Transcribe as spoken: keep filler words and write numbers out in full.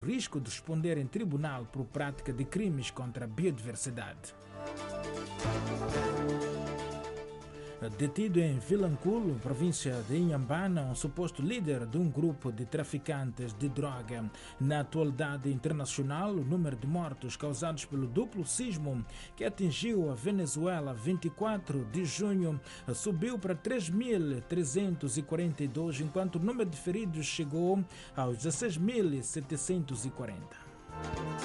risco de responder em tribunal por prática de crimes contra a biodiversidade. Detido em Vilanculo, província de Inhambane, um suposto líder de um grupo de traficantes de droga. Na atualidade internacional, o número de mortos causados pelo duplo sismo que atingiu a Venezuela vinte e quatro de junho subiu para três mil trezentos e quarenta e dois, enquanto o número de feridos chegou aos dezesseis mil setecentos e quarenta.